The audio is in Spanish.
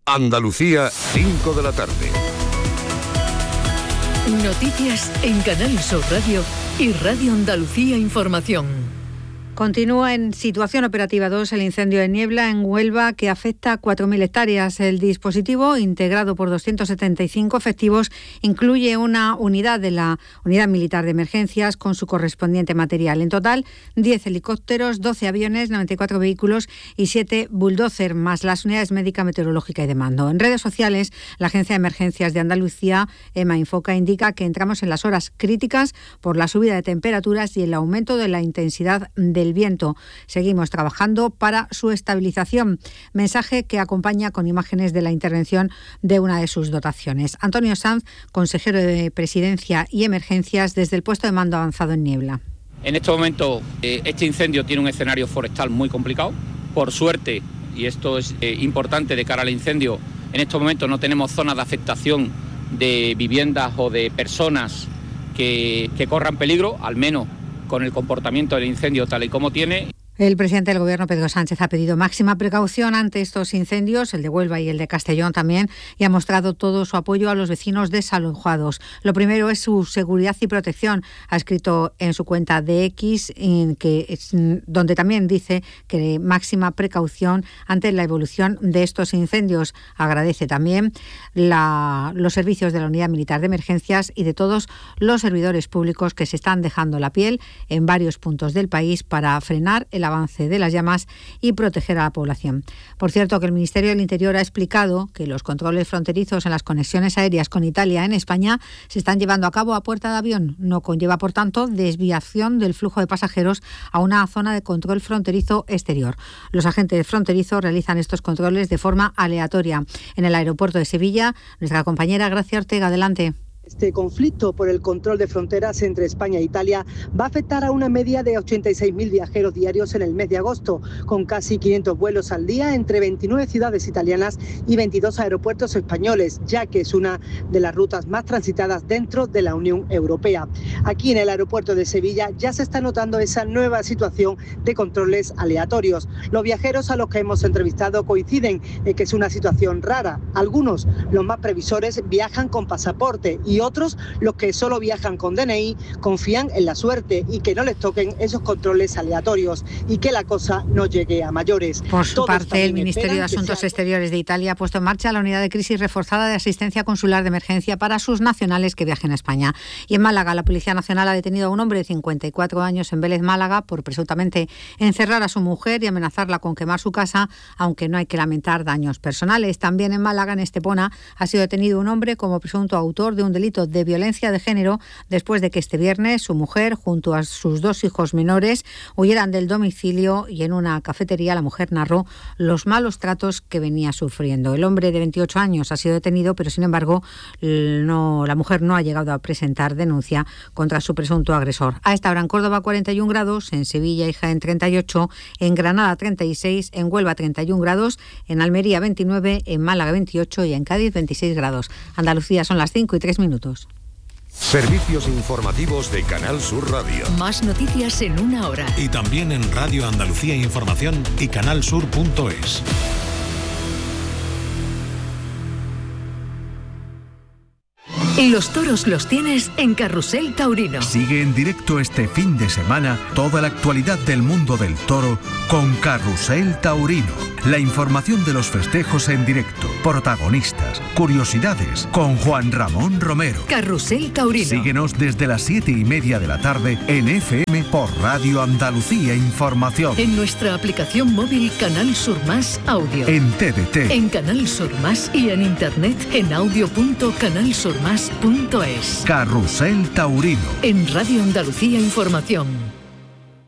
Andalucía, 5 de la tarde. Noticias en Canal Sur Radio y Radio Andalucía Información. Continúa en situación operativa 2 el incendio de Niebla en Huelva que afecta a 4.000 hectáreas. El dispositivo, integrado por 275 efectivos, incluye una unidad de la Unidad Militar de Emergencias con su correspondiente material. En total, 10 helicópteros, 12 aviones, 94 vehículos y 7 bulldozer, más las unidades médica, meteorológica y de mando. En redes sociales, la Agencia de Emergencias de Andalucía, EMA Infoca, indica que entramos en las horas críticas por la subida de temperaturas y el aumento de la intensidad del viento. Seguimos trabajando para su estabilización. Mensaje que acompaña con imágenes de la intervención de una de sus dotaciones. Antonio Sanz, consejero de Presidencia y Emergencias desde el puesto de mando avanzado en Niebla. En este momento este incendio tiene un escenario forestal muy complicado. Por suerte, y esto es importante de cara al incendio, en estos momentos no tenemos zonas de afectación de viviendas o de personas que corran peligro, al menos con el comportamiento del incendio tal y como tiene. El presidente del Gobierno, Pedro Sánchez, ha pedido máxima precaución ante estos incendios, el de Huelva y el de Castellón también, y ha mostrado todo su apoyo a los vecinos desalojados. Lo primero es su seguridad y protección. Ha escrito en su cuenta de X, donde también dice que máxima precaución ante la evolución de estos incendios. Agradece también los servicios de la Unidad Militar de Emergencias y de todos los servidores públicos que se están dejando la piel en varios puntos del país para frenar el avance de las llamas y proteger a la población. Por cierto, que el Ministerio del Interior ha explicado que los controles fronterizos en las conexiones aéreas con Italia en España se están llevando a cabo a puerta de avión. No conlleva, por tanto, desviación del flujo de pasajeros a una zona de control fronterizo exterior. Los agentes fronterizos realizan estos controles de forma aleatoria. En el aeropuerto de Sevilla, nuestra compañera Gracia Ortega, adelante. Este conflicto por el control de fronteras entre España e Italia va a afectar a una media de 86.000 viajeros diarios en el mes de agosto, con casi 500 vuelos al día entre 29 ciudades italianas y 22 aeropuertos españoles, ya que es una de las rutas más transitadas dentro de la Unión Europea. Aquí en el aeropuerto de Sevilla ya se está notando esa nueva situación de controles aleatorios. Los viajeros a los que hemos entrevistado coinciden en que es una situación rara. Algunos, los más previsores, viajan con pasaporte y otros, los que solo viajan con DNI, confían en la suerte y que no les toquen esos controles aleatorios y que la cosa no llegue a mayores. Por su parte, el Ministerio de Asuntos Exteriores de Italia ha puesto en marcha la unidad de crisis reforzada de asistencia consular de emergencia para sus nacionales que viajen a España. Y en Málaga, la Policía Nacional ha detenido a un hombre de 54 años en Vélez, Málaga, por presuntamente encerrar a su mujer y amenazarla con quemar su casa, aunque no hay que lamentar daños personales. También en Málaga, en Estepona, ha sido detenido un hombre como presunto autor de un delito de violencia de género después de que este viernes su mujer, junto a sus 2 hijos menores, huyeran del domicilio y en una cafetería la mujer narró los malos tratos que venía sufriendo. El hombre de 28 años ha sido detenido, pero sin embargo la mujer no ha llegado a presentar denuncia contra su presunto agresor. A esta hora en Córdoba 41 grados, en Sevilla y Jaén 38, en Granada 36, en Huelva 31 grados, en Almería 29, en Málaga 28 y en Cádiz 26 grados. Andalucía son las 5:03. Servicios informativos de Canal Sur Radio. Más noticias en una hora. Y también en Radio Andalucía Información y canalsur.es. Los toros los tienes en Carrusel Taurino. Sigue en directo este fin de semana toda la actualidad del mundo del toro con Carrusel Taurino. La información de los festejos en directo, protagonistas, curiosidades, con Juan Ramón Romero. Carrusel Taurino. Síguenos desde las 7:30 de la tarde en FM por Radio Andalucía Información. En nuestra aplicación móvil Canal Sur Más Audio. En TDT. En Canal Sur Más y en internet en audio.canalsurmas.es. Carrusel Taurino. En Radio Andalucía Información.